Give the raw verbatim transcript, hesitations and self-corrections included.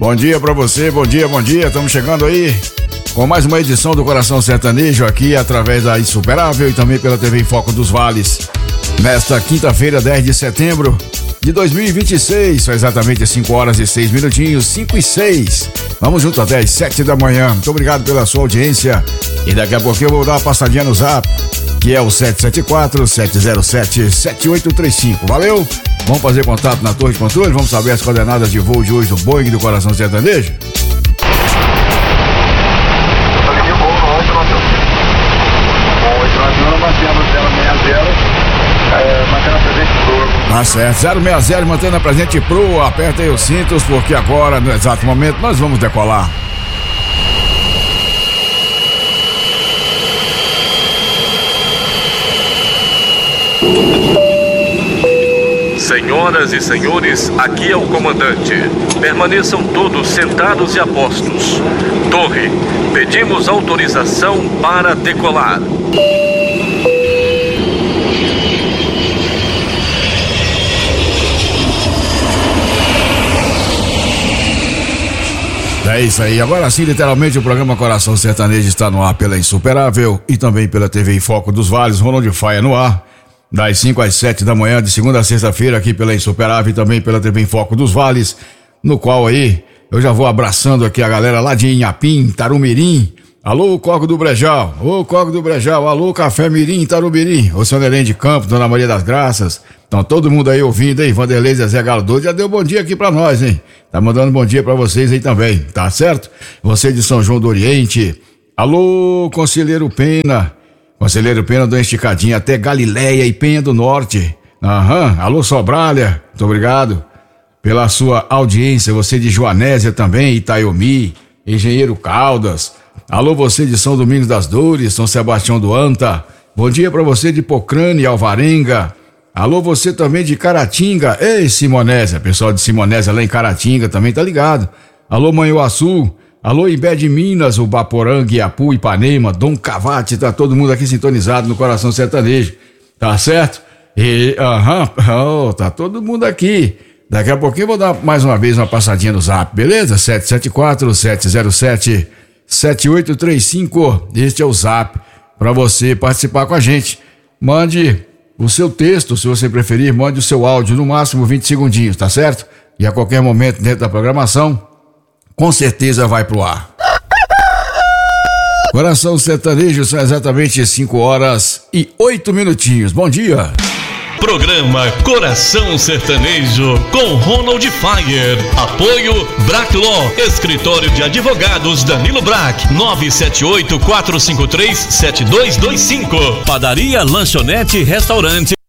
Bom dia pra você, bom dia, bom dia. Estamos chegando aí com mais uma edição do Coração Sertanejo aqui através da Insuperável e também pela T V em Foco dos Vales. Nesta quinta-feira, dez de setembro de dois mil e vinte e seis, são exatamente cinco horas e seis minutinhos, cinco e seis. Vamos junto até as sete da manhã. Muito obrigado pela sua audiência. E daqui a pouquinho eu vou dar uma passadinha no Zap, que é o sete sete quatro, sete zero sete, sete oito três cinco. Valeu? Vamos fazer contato na torre de controle, vamos saber as coordenadas de voo de hoje do Boeing do Coração Sertanejo. Tá certo, zero seis zero mantendo a presente pro, aperta aí os cintos porque agora, no exato momento, nós vamos decolar. Senhoras e senhores, aqui é o comandante. Permaneçam todos sentados e a postos. Torre, pedimos autorização para decolar. É isso aí, agora sim, literalmente o programa Coração Sertanejo está no ar pela Insuperável e também pela T V em Foco dos Vales, Ronald Faia no ar, das cinco às sete da manhã, de segunda a sexta-feira, aqui pela Insuperável e também pela T V em Foco dos Vales, no qual aí eu já vou abraçando aqui a galera lá de Inhapim, Tarumirim. Alô, Coco do Brejal, ô Coco do Brejal, alô, Café Mirim, Tarumirim, ô São Nerém de Campo, Dona Maria das Graças. Então todo mundo aí ouvindo, hein? Vanderlei Zezé Galo doido já deu bom dia aqui pra nós, hein? Tá mandando bom dia pra vocês aí também, tá certo? Você de São João do Oriente, alô, Conselheiro Pena, Conselheiro Pena do Esticadinho até Galileia e Penha do Norte. Aham, alô Sobralha, muito obrigado pela sua audiência. Você de Joanésia também, Itaiomi, Engenheiro Caldas. Alô, você de São Domingos das Dores, São Sebastião do Anta. Bom dia pra você de Pocrane e Alvarenga. Alô, você também de Caratinga. Ei, Simonésia, pessoal de Simonésia lá em Caratinga também tá ligado. Alô, Manhuaçu. Alô, Imbé de Minas, o Baporanga, Iapu, Ipanema, Dom Cavate, tá todo mundo aqui sintonizado no Coração Sertanejo. Tá certo? E, aham, oh, tá todo mundo aqui. Daqui a pouquinho eu vou dar mais uma vez uma passadinha no Zap, beleza? sete sete quatro, sete zero sete, sete oito três cinco. Este é o Zap para você participar com a gente. Mande o seu texto, se você preferir, mande o seu áudio, no máximo vinte segundinhos, tá certo? E a qualquer momento dentro da programação, com certeza vai pro ar. Coração Sertanejo, são exatamente cinco horas e oito minutinhos. Bom dia. Programa Coração Sertanejo com Ronald Faia. Apoio Brack Law, Escritório de Advogados Danilo Brack, nove sete oito, quatro cinco três, sete dois dois cinco. Padaria, lanchonete, restaurante